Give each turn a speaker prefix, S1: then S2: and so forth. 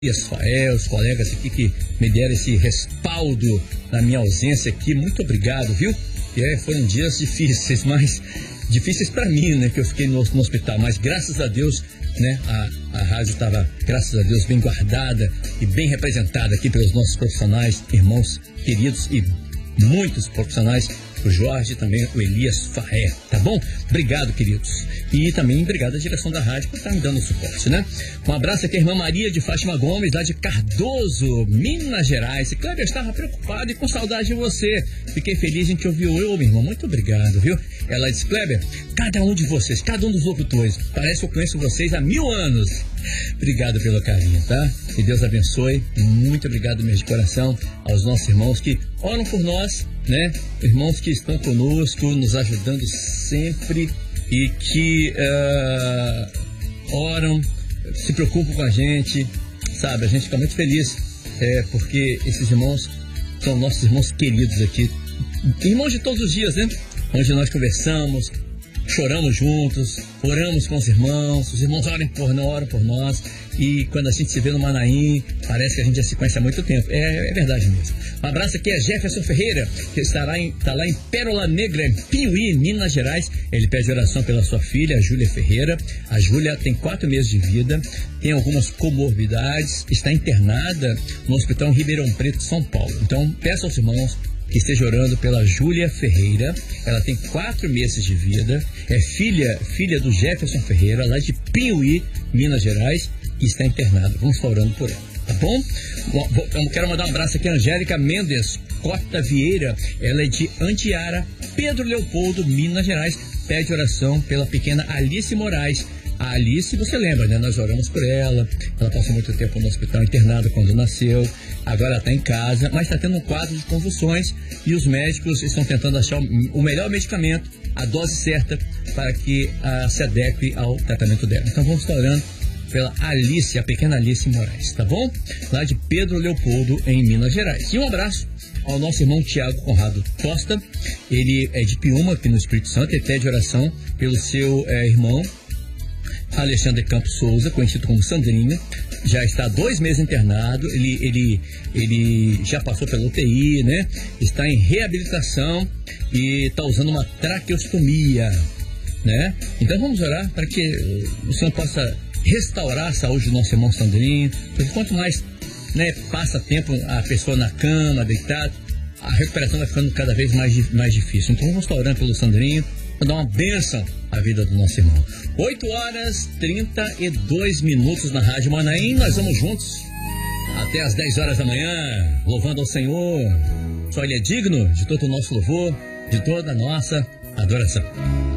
S1: Israel, os colegas aqui que me deram esse respaldo na minha ausência aqui. Muito obrigado, viu? Foram dias difíceis, mas difíceis para mim, né? Que eu fiquei no hospital, mas graças a Deus, né? A rádio estava, graças a Deus, bem guardada e bem representada aqui pelos nossos profissionais, irmãos queridos e muitos profissionais, o Jorge e também o Elias Farré, tá bom? Obrigado, queridos. E também obrigado à direção da rádio por estar me dando suporte, né? Um abraço aqui à irmã Maria de Fátima Gomes, lá de Cardoso, Minas Gerais. Cléber, estava preocupado e com saudade de você. Fiquei feliz em te ouvir. Eu, minha irmã, muito obrigado, viu? Ela disse, Cléber, cada um de vocês, cada um dos locutores, parece que eu conheço vocês há 1000 anos. Obrigado pelo carinho, tá? Que Deus abençoe. Muito obrigado mesmo de coração aos nossos irmãos que oram por nós, né? Irmãos que estão conosco, nos ajudando sempre e que oram, se preocupam com a gente, sabe? A gente fica muito feliz, porque esses irmãos são nossos irmãos queridos aqui, irmãos de todos os dias, né? Onde nós conversamos, choramos juntos, oramos com os irmãos oram por nós, e quando a gente se vê no Manaim, parece que a gente já se conhece há muito tempo. É verdade mesmo. Um abraço aqui a Jefferson Ferreira, que está lá em Pérola Negra, em Piuí, Minas Gerais. Ele pede oração pela sua filha, a Júlia Ferreira. A Júlia tem 4 meses de vida, tem algumas comorbidades, está internada no Hospital Ribeirão Preto, São Paulo. Então, peço aos irmãos que esteja orando pela Júlia Ferreira. Ela tem 4 meses de vida, é filha do Jefferson Ferreira, lá de Piuí, Minas Gerais, e está internada. Vamos estar orando por ela, tá bom? Eu quero mandar um abraço aqui a Angélica Mendes Cota Vieira, ela é de Antiara, Pedro Leopoldo, Minas Gerais, pede oração pela pequena Alice Moraes. A Alice, você lembra, né? Nós oramos por ela. Ela passou muito tempo no hospital internada quando nasceu. Agora ela está em casa, mas está tendo um quadro de convulsões e os médicos estão tentando achar o melhor medicamento, a dose certa, para que se adeque ao tratamento dela. Então vamos estar orando pela Alice, a pequena Alice Moraes, tá bom? Lá de Pedro Leopoldo, em Minas Gerais. E um abraço ao nosso irmão Tiago Conrado Costa. Ele é de Piúma, aqui no Espírito Santo. Ele pede oração pelo seu irmão Alexandre Campos Souza, conhecido como Sandrinho. Já está há 2 meses internado. Ele já passou pela UTI, né? Está em reabilitação e está usando uma traqueostomia, né? Então vamos orar para que o Senhor possa restaurar a saúde do nosso irmão Sandrinho, porque quanto mais, né, passa tempo a pessoa na cama, deitada, a recuperação vai ficando cada vez mais difícil. Então vamos estar orando pelo Sandrinho, para dar uma bênção à vida do nosso irmão. 8h32 na Rádio Manaim. Nós vamos juntos até as 10 horas da manhã, louvando ao Senhor. Só Ele é digno de todo o nosso louvor, de toda a nossa adoração.